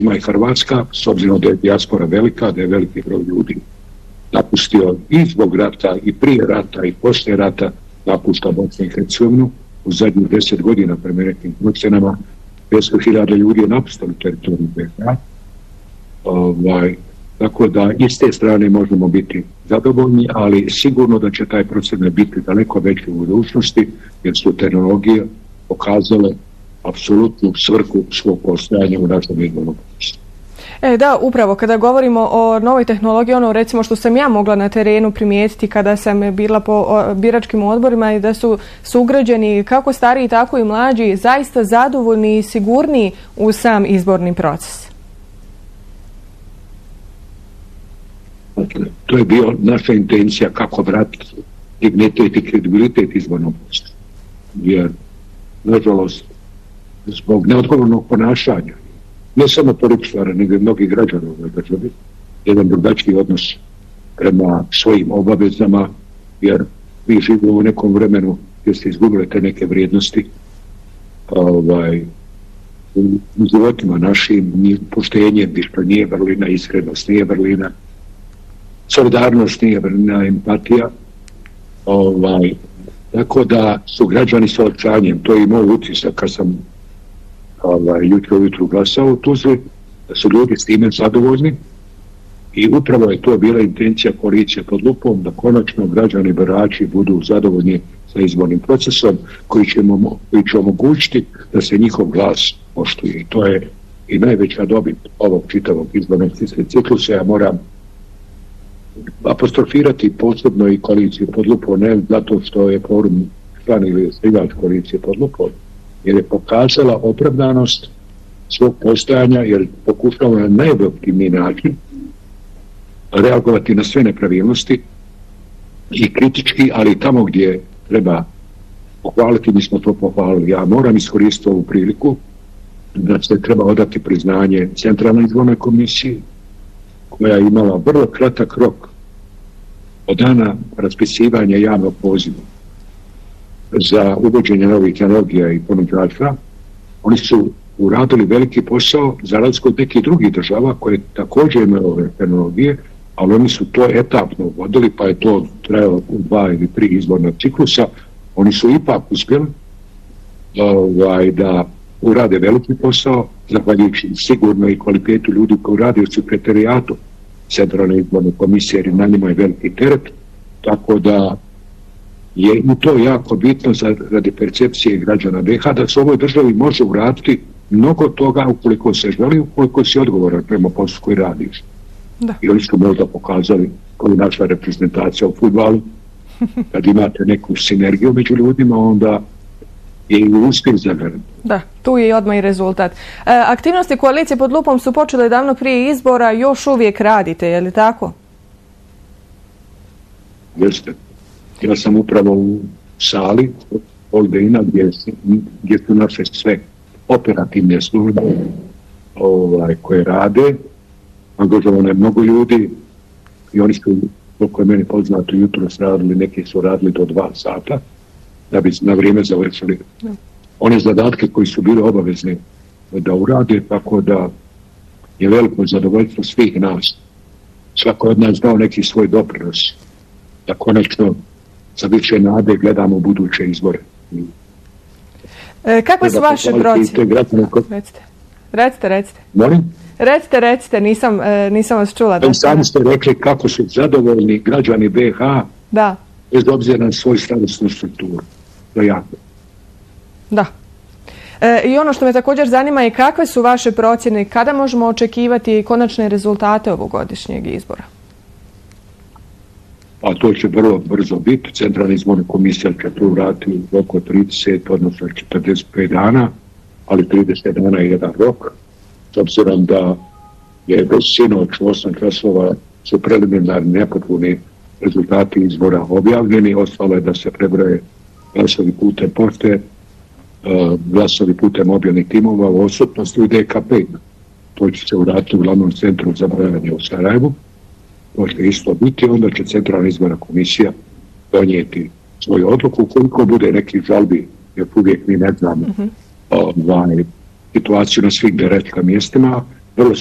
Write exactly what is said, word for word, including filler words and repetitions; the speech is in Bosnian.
ima i Hrvatska, s obzirom da je dijaspora velika, da je veliki broj ljudi napustio i zbog rata, i prije rata, i poslije rata, napušta Bosnu i Hercegovinu. U zadnjih deset godina, prema nekim procenama, petsto hiljada ljudi je napustilo teritoriju B iH. Ovaj, tako da i s te strane možemo biti zadovoljni, ali sigurno da će taj procent biti daleko veći u budućnosti, jer su tehnologije pokazale apsolutnu svrhu svog postojanja u našem izbornom procesu. E, da, upravo, kada govorimo o novoj tehnologiji, ono recimo što sam ja mogla na terenu primijetiti kada sam bila po biračkim odborima i da su sugrađani kako stariji tako i mlađi zaista zadovoljni i sigurni u sam izborni proces. To je bio naša intencija kako vratiti dignitet i kredibilitet izbornog procesa. Jer, nažalost, zbog neodgovornog ponašanja, ne samo političara, nego i mnogih građana u ovoj državi, jedan drugačiji odnos prema svojim obavezama, jer vi živite u nekom vremenu gdje ste izgubili te neke vrijednosti ovaj, u životima našim, poštenje, što nije vrlina, iskrenost nije vrlina, solidarnost nije vrlina, empatija. Ovaj, tako da su građani s olakšanjem, to je i moj utisak kad sam ovaj, jutro ujutru glasao u Tuzli, da su ljudi s time zadovoljni i upravo je to bila intencija koalicije pod lupom, da konačno građani birači budu zadovoljni sa izbornim procesom koji će, koji će omogućiti da se njihov glas poštuje. I to je i najveća dobit ovog čitavog izbornog ciklusa. Ja moram apostrofirati posebno i koaliciju pod lupom, ne zato što je forum član ili slivač koalicije pod lupom, jer je pokazala opravdanost svog postojanja, jer pokušava na najoptimniji način reagovati na sve nepravilnosti i kritički, ali tamo gdje treba pohvaliti, mi smo to pohvalili. Ja moram iskoristiti ovu priliku da se treba odati priznanje Centralnoj izbornoj komisiji, koja je imala vrlo kratak rok od dana raspisivanja javnog poziva za uvođenje novih tehnologija i ponuđača. Oni su uradili veliki posao za razliku od nekih drugih država koje također imaju ove tehnologije, ali oni su to etapno uvodili, pa je to trajalo u dva ili tri izborna ciklusa. Oni su ipak uspjeli ovaj, da urade veliki posao, zahvaljujući sigurno i kvalitetu ljudi koji rade u sekretarijatu Centralne izborne komisije, jer na njima je veliki teret, tako da je i to jako bitno za, radi percepcije građana B iH, da se u ovoj državi može uraditi mnogo toga ukoliko se želi, ukoliko si odgovoran prema poslu koji radiš. Da. I oni su možda pokazali koji je naša reprezentacija u fudbalu, kad imate neku sinergiju među ljudima, onda je i uspjeh za grad. Da, tu je odmah i rezultat. E, aktivnosti koalicije pod lupom su počele davno prije izbora, još uvijek radite, je li tako? Jeste. Ja sam upravo u sali Oldejna gdje, gdje su naše sve operativne službe ovaj, koje rade. Angažovano je mnogo ljudi i oni su, koliko je meni poznato, jutro radili, neki su radili do dva sata da bi na vrijeme završili no. one zadatke koji su bili obavezni da urade, tako da je veliko zadovoljstvo svih nas. Svako od nas dao neki svoj doprinos da konačno sa više nade gledamo buduće izbore. E, kakve su vaše procjene? Recite, recite, recite. Molim? Recite, recite, nisam, nisam vas čula. Da sami ste rekli kako su zadovoljni građani B iH, da. bez obzira na svoju starostnu strukturu. To je jako. Da. E, I ono što me također zanima je kakve su vaše procjene, kada možemo očekivati konačne rezultate ovogodišnjeg izbora? Pa to će vrlo brzo biti. Centralna izborna komisija će to uraditi u oko trideset, odnosno četrdeset pet dana, ali trideset dana je jedan rok. S obzirom da je već sinoć u osam časova su preliminarni nepotpuni rezultati izbora objavljeni, ostalo je da se prebroje glasovi putem pošte, glasovi putem mobilnih timova u odsutnosti u D K P. To će se uraditi u glavnom centru za brojanje u Sarajevu. To će isto biti, onda će Centralna izborna komisija donijeti svoju odluku. Koliko bude neki žalbi, jer uvijek mi ne znamo mm-hmm. ovaj, situaciju na svih deretka mjestima,